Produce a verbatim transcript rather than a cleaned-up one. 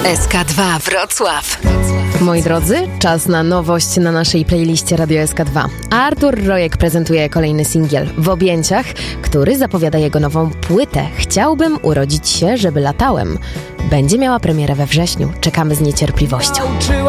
S K dwa Wrocław. Moi drodzy, czas na nowość na naszej playliście Radio S K dwa. Artur Rojek prezentuje kolejny singiel W objęciach, który zapowiada jego nową płytę Chciałbym urodzić się, żeby latałem. Będzie miała premierę we wrześniu. Czekamy z niecierpliwością.